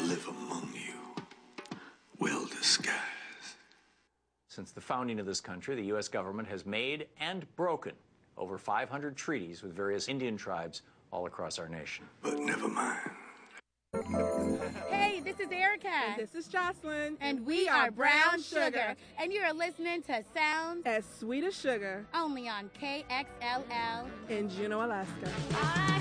live among you, well disguised. Since the founding of this country, the U.S. government has made and broken over 500 treaties with various Indian tribes all across our nation. But never mind. Hey, this is Erica. And this is Jocelyn. And we are Brown Sugar. And you are listening to Sounds as Sweet as Sugar. Only on KXLL in Juneau, Alaska.